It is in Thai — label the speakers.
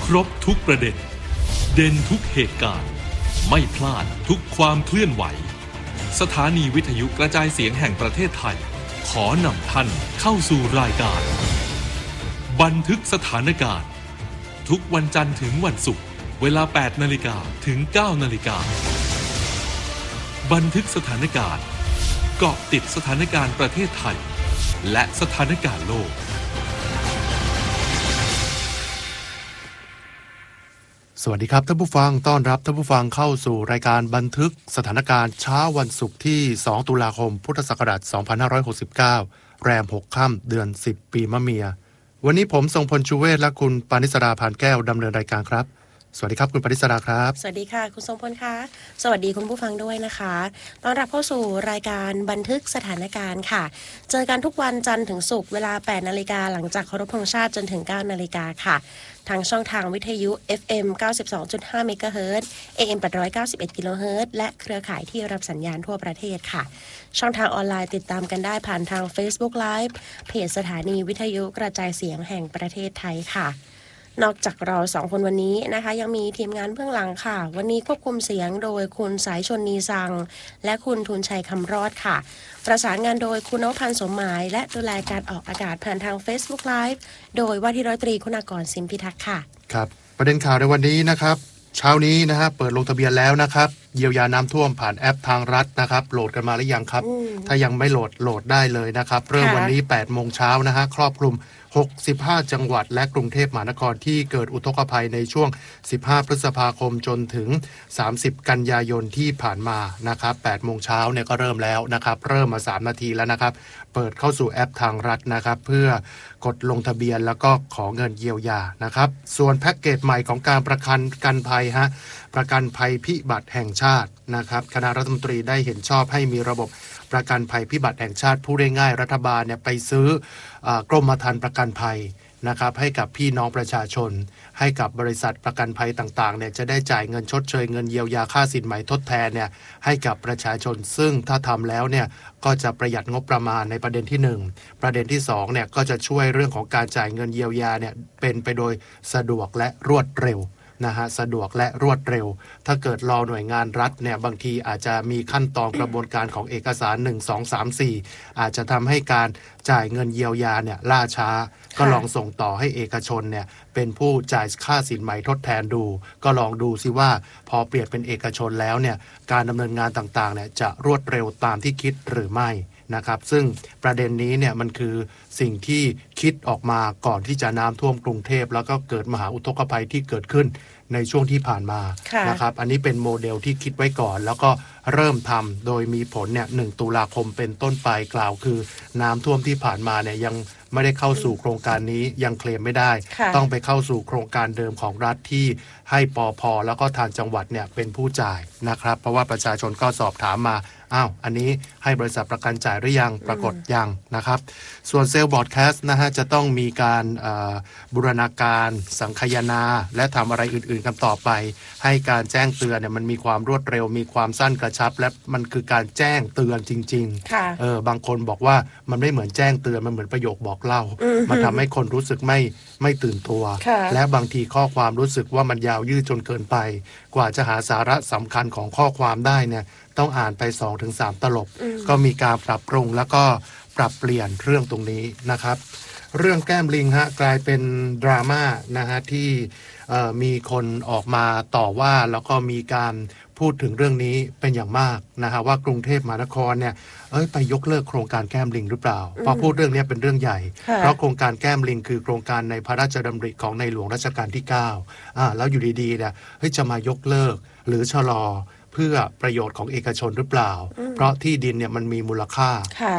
Speaker 1: รบทุกประเด็นเด่นทุกเหตุการณ์ไม่พลาดทุกความเคลื่อนไหวสถานีวิทยุกระจายเสียงแห่งประเทศไทยขอนำท่านเข้าสู่รายการบันทึกสถานการณ์ทุกวันจันทร์ถึงวันศุกร์เวลา 8 นาฬิกาถึง 9 นาฬิกาบันทึกสถานการณ์เกาะติดสถานการณ์ประเทศไทยและสถานการณ์โลก
Speaker 2: สวัสดีครับท่านผู้ฟังต้อนรับท่านผู้ฟังเข้าสู่รายการบันทึกสถานการณ์เช้าวันศุกร์ที่2ตุลาคมพุทธศักราช2569แรม6ค่ำเดือน10ปีมะเมียวันนี้ผมทรงพลชูเวศและคุณปานิสราพานแก้วดำเนินรายการครับสวัสดีครับคุณปานิสราครับ
Speaker 3: สวัสดีค่ะคุณทรงพลค่ะสวัสดีคุณผู้ฟังด้วยนะคะต้อนรับเข้าสู่รายการบันทึกสถานการณ์ค่ะเจอกันทุกวันจันทร์ถึงศุกร์เวลา 8 นาฬิกาหลังจากเคารพธงชาติจนถึง 9 นาฬิกาค่ะทางช่องทางวิทยุ FM 92.5 เมกะเฮิรตซ์ AM 891 กิโลเฮิรตซ์และเครือข่ายที่รับสัญญาณทั่วประเทศค่ะช่องทางออนไลน์ติดตามกันได้ผ่านทาง Facebook Live เพจสถานีวิทยุกระจายเสียงแห่งประเทศไทยค่ะนอกจากเรา2คนวันนี้นะคะยังมีทีมงานเบื้องหลังค่ะวันนี้ควบคุมเสียงโดยคุณสายชนนีสังและคุณทุนชัยคำรอดค่ะประสานงานโดยคุณนวพันธ์สมหมายและดูแลการออกอากาศผ่านทาง Facebook Live โดยว่าที่ร้อยตรีคุณากรสิมพิทักษ์ค่ะ
Speaker 2: ครับประเด็นข่าวในวันนี้นะครับเช้านี้นะฮะเปิดลงทะเบียนแล้วนะครับเยียวยาน้ำท่วมผ่านแอปทางรัฐนะครับโหลดกันมาหรือยังครับถ้ายังไม่โหลดได้เลยนะครับเริ่มวันนี้ 8 โมงเช้านะฮะครอบคลุม65 จังหวัดและกรุงเทพมหานครที่เกิดอุทกภัยในช่วง15 พฤษภาคมจนถึง30 กันยายนที่ผ่านมานะครับ8 โมงเช้าเนี่ยก็เริ่มแล้วนะครับเริ่มมา3 นาทีแล้วนะครับเปิดเข้าสู่แอปทางรัฐนะครับเพื่อกดลงทะเบียนแล้วก็ขอเงินเยียวยานะครับส่วนแพ็กเกจใหม่ของการประกันภัยประกันภัยพิบัติแห่งชาตินะครับคณะรัฐมนตรีได้เห็นชอบให้มีระบบประกันภัยพิบัติแห่งชาติผู้ได้ง่ายรัฐบาลเนี่ยไปซื้อกรมธรรม์ประกันภัยนะครับให้กับพี่น้องประชาชนให้กับบริษัทประกันภัยต่างๆเนี่ยจะได้จ่ายเงินชดเชยเงินเยียวยาค่าสินไหมทดแทนเนี่ยให้กับประชาชนซึ่งถ้าทำแล้วเนี่ยก็จะประหยัดงบประมาณในประเด็นที่1ประเด็นที่2เนี่ยก็จะช่วยเรื่องของการจ่ายเงินเยียวยาเนี่ยเป็นไปโดยสะดวกและรวดเร็วนะฮะสะดวกและรวดเร็วถ้าเกิดรอหน่วยงานรัฐเนี่ยบางทีอาจจะมีขั้นตอนกระบวนการของเอกสาร1 2 3 4อาจจะทำให้การจ่ายเงินเยียวยาเนี่ยล่าช้าก็ลองส่งต่อให้เอกชนเนี่ยเป็นผู้จ่ายค่าสินไหมทดแทนดูก็ลองดูซิว่าพอเปลี่ยนเป็นเอกชนแล้วเนี่ยการดำเนินงานต่างๆเนี่ยจะรวดเร็วตามที่คิดหรือไม่นะครับซึ่งประเด็นนี้เนี่ยมันคือสิ่งที่คิดออกมาก่อนที่จะน้ำท่วมกรุงเทพแล้วก็เกิดมหาอุทกภัยที่เกิดขึ้นในช่วงที่ผ่านมานะครับอันนี้เป็นโมเดลที่คิดไว้ก่อนแล้วก็เริ่มทำโดยมีผลเนี่ย1 ตุลาคมเป็นต้นไปกล่าวคือน้ำท่วมที่ผ่านมาเนี่ยยังไม่ได้เข้าสู่โครงการนี้ยังเคลมไม่ได้ต้องไปเข้าสู่โครงการเดิมของรัฐที่ให้ปภ.แล้วก็ทางจังหวัดเนี่ยเป็นผู้จ่ายนะครับเพราะว่าประชาชนก็สอบถามมาอันนี้ให้บริษัทประกันจ่ายหรือยังปรากฏยังนะครับส่วนเซลล์บอร์ดแคสต์นะฮะจะต้องมีการบูรณาการสังคายนาและทำอะไรอื่นๆกันต่อไปให้การแจ้งเตือนเนี่ยมันมีความรวดเร็วมีความสั้นกระชับและมันคือการแจ้งเตือนจริงๆบางคนบอกว่ามันไม่เหมือนแจ้งเตือนมันเหมือนประโยคบอกเล่ามันทำให้คนรู้สึกไม่ตื่นตัวและบางทีข้อความรู้สึกว่ามันยาวยืดจนเกินไปกว่าจะหาสาระสำคัญของข้อความได้เนี่ยต้องอ่านไป 2-3 ตลบก็มีการปรับปรุงแล้วก็ปรับเปลี่ยนเรื่องตรงนี้นะครับเรื่องแก้มลิงกลายเป็นดราม่านะฮะที่มีคนออกมาต่อว่าแล้วก็มีการพูดถึงเรื่องนี้เป็นอย่างมากนะฮะว่ากรุงเทพมหานครเนี่ยไปยกเลิกโครงการแก้มลิงหรือเปล่าพอพูดเรื่องนี้เป็นเรื่องใหญ่เพราะโครงการแก้มลิงคือโครงการในพระราชดำริของในหลวงรัชกาลที่9แล้วอยู่ดีๆเนี่ยจะมายกเลิกหรือชะลอเพื่อประโยชน์ของเอกชนหรือเปล่าเพราะที่ดินเนี่ยมันมีมูลค่า